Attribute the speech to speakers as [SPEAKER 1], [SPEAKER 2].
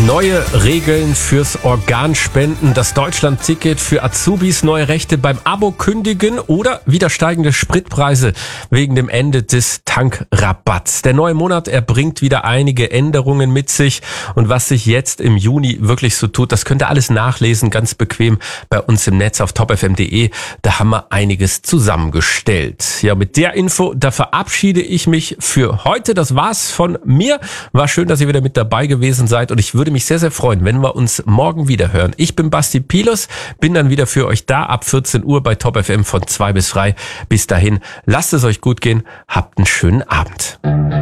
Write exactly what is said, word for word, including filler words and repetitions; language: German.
[SPEAKER 1] Neue Regeln fürs Organspenden, das Deutschland-Ticket für Azubis, neue Rechte beim Abo kündigen oder wieder steigende Spritpreise wegen dem Ende des Tankrabatts. Der neue Monat, er bringt wieder einige Änderungen mit sich und was sich jetzt im Juni wirklich so tut, das könnt ihr alles nachlesen, ganz bequem bei uns im Netz auf top f m punkt d e. Da haben wir einiges zusammengestellt. Ja, mit der Info, da verabschiede ich mich für heute. Das war's von mir. War schön, dass ihr wieder mit dabei gewesen seid und ich würde mich sehr, sehr freuen, wenn wir uns morgen wieder hören. Ich bin Basti Pilos, bin dann wieder für euch da ab vierzehn Uhr bei Top F M von zwei bis drei. Bis dahin, lasst es euch gut gehen, habt einen schönen Abend.